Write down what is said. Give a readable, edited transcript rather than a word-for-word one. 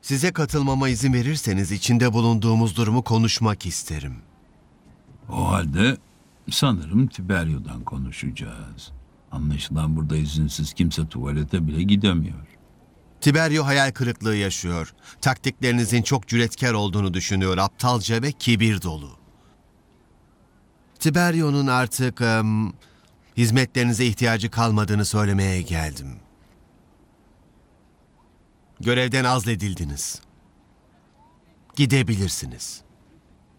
Size katılmama izin verirseniz içinde bulunduğumuz durumu konuşmak isterim. O halde sanırım Tiberio'dan konuşacağız. Anlaşılan burada izinsiz kimse tuvalete bile gidemiyor. Tiberio hayal kırıklığı yaşıyor. Taktiklerinizin çok cüretkar olduğunu düşünüyor, aptalca ve kibir dolu. Tiberio'nun artık hizmetlerinize ihtiyacı kalmadığını söylemeye geldim. Görevden azledildiniz. Gidebilirsiniz.